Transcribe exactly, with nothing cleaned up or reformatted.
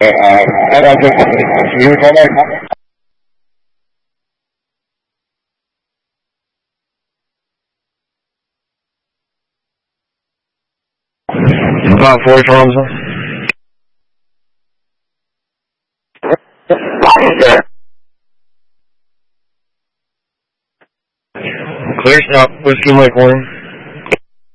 Uh, and I just, you were calling? About four Thompson. Clear stop, whiskey Mike one.